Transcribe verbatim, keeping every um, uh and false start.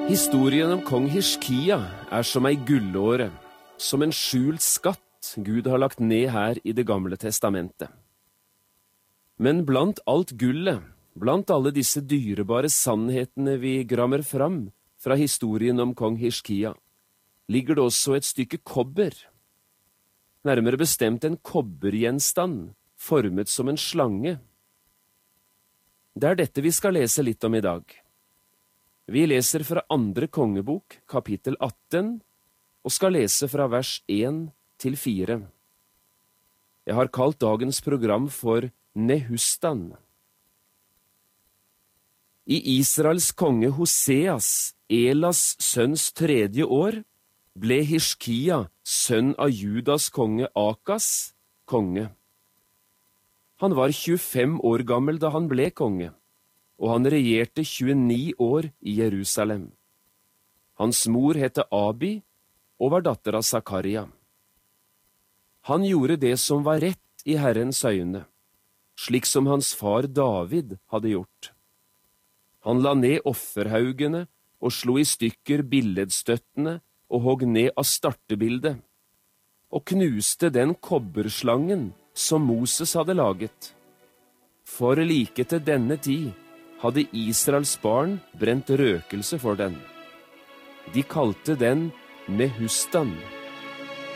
Historien om kong Hiskia er som ei gullåre, som en skjult skatt Gud har lagt ned her i det gamle testamentet. Men blant alt gullet, blant alle disse dyrebare sannhetene vi grammer fram fra historien om kong Hiskia, ligger det også et stykke kobber. Nærmere bestemt en kobbergjenstand, formet som en slange. Det er dette vi skal lese litt om i dag. Vi leser fra andre kongebok, kapittel atten, og skal lese fra vers én til fire. Jeg har kalt dagens program for Nehustan. I Israels konge Hoseas, Elas sønns tredje år, ble Hiskia, sønn av Judas konge Akas, konge. Han var tjuefem år gammel da han ble konge, og han regjerte tjueni år i Jerusalem. Hans mor hette Abi og var datter av Zakaria. Han gjorde det som var rett i Herrens øyne, slik som hans far David hadde gjort. Han la ned offerhaugene og slo i stykker billedstøttene og hogg ned av startebildet, og knuste den kobberslangen som Moses hadde laget. For like til denne tid hadde Israels barn brent røkelse for den. De kalte den Nehustan.